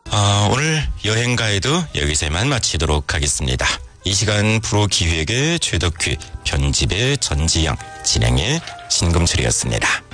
오늘 여행 가이드 여기서만 마치도록 하겠습니다. 이 시간 프로 기획의 최덕휘, 편집의 전지영, 진행의 신금철이었습니다.